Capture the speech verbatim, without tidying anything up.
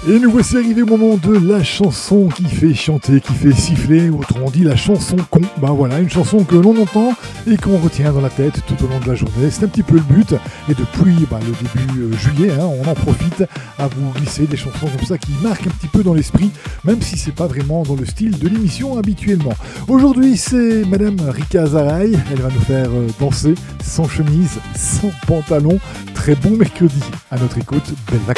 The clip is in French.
Et nous voici arrivés au moment de la chanson qui fait chanter, qui fait siffler, autrement dit la chanson con. Ben voilà, une chanson que l'on entend et qu'on retient dans la tête tout au long de la journée. C'est un petit peu le but. Et depuis ben, le début euh, juillet, hein, on en profite à vous glisser des chansons comme ça qui marquent un petit peu dans l'esprit, même si c'est pas vraiment dans le style de l'émission habituellement. Aujourd'hui, c'est Madame Rika Azaray. Elle va nous faire euh, danser sans chemise, sans pantalon. Très bon mercredi. À notre écoute, belle vacances.